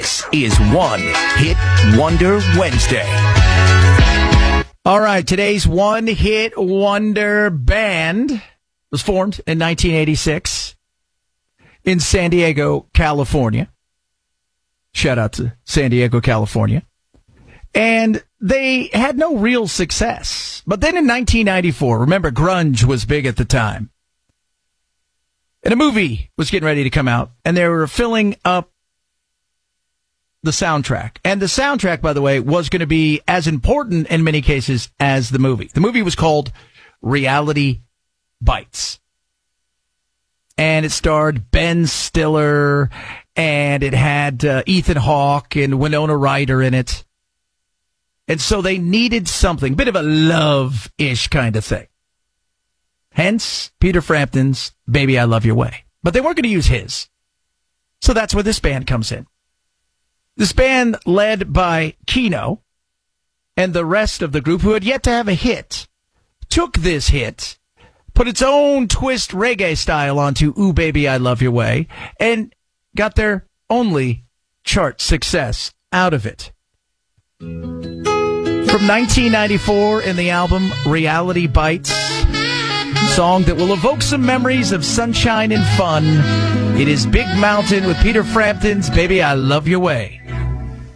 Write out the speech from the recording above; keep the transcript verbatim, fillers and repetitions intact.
This is One Hit Wonder Wednesday. All right, today's One Hit Wonder band was formed in nineteen eighty-six in San Diego, California. Shout out to San Diego, California. And they had no real success. But then in nineteen ninety-four, remember, grunge was big at the time. And a movie was getting ready to come out, and they were filling up the soundtrack. And the soundtrack, by the way, was going to be as important in many cases as the movie. The movie was called Reality Bites. And it starred Ben Stiller, and it had uh, Ethan Hawke and Winona Ryder in it. And so they needed something, bit of a love-ish kind of thing. Hence, Peter Frampton's Baby I Love Your Way. But they weren't going to use his. So that's where this band comes in. This band, led by Kino and the rest of the group, who had yet to have a hit, took this hit, put its own twist reggae style onto Ooh Baby I Love Your Way, and got their only chart success out of it. From nineteen ninety-four in the album Reality Bites, a song that will evoke some memories of sunshine and fun. It is Big Mountain with Peter Frampton's Baby I Love Your Way.